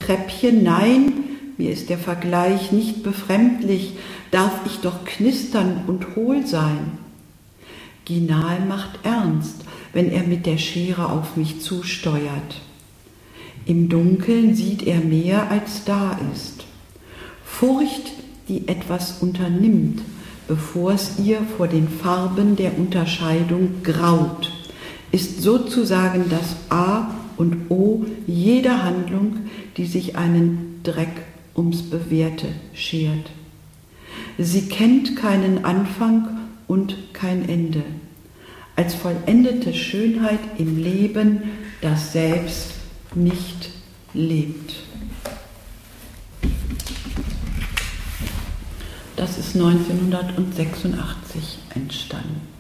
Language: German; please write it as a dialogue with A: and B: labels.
A: Treppchen, nein, mir ist der Vergleich nicht befremdlich, darf ich doch knistern und hohl sein. Ginal macht ernst, wenn er mit der Schere auf mich zusteuert. Im Dunkeln sieht er mehr, als da ist. Furcht, die etwas unternimmt, bevor es ihr vor den Farben der Unterscheidung graut, ist sozusagen das A und O jeder Handlung, die sich einen Dreck ums Bewährte schert. Sie kennt keinen Anfang und kein Ende, als vollendete Schönheit im Leben, das selbst nicht lebt. Das ist 1986 entstanden.